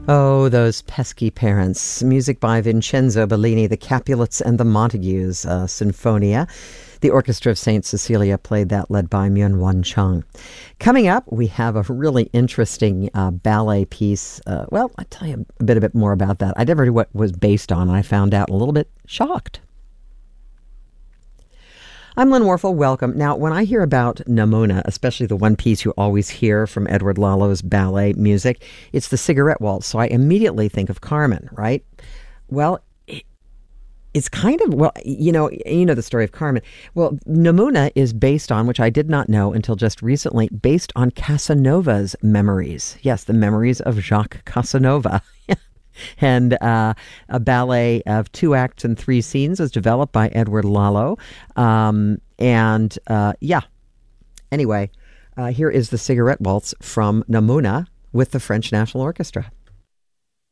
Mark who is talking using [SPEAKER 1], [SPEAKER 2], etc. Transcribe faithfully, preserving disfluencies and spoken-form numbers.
[SPEAKER 1] Oh, those pesky parents. Music by Vincenzo Bellini, the Capulets and the Montagues, uh, Sinfonia. The Orchestra of Saint Cecilia played that, led by Myung-Whun Chung. Coming up, we have a really interesting uh, ballet piece. Uh, well, I'll tell you a bit, a bit more about that. I never knew what it was based on, and I found out a little bit shocked. I'm Lynn Warfel. Welcome. Now, when I hear about Namuna, especially the one piece you always hear from Edward Lalo's ballet music, it's the Cigarette Waltz. So I immediately think of Carmen, right? Well, it's kind of, well, you know, you know the story of Carmen. Well, Namuna is based on, which I did not know until just recently, based on Casanova's memories. Yes, the memories of Jacques Casanova. And uh, a ballet of two acts and three scenes was developed by Edward Lalo. Um, and uh, yeah, anyway, uh, here is the Cigarette Waltz from Namuna with the French National Orchestra.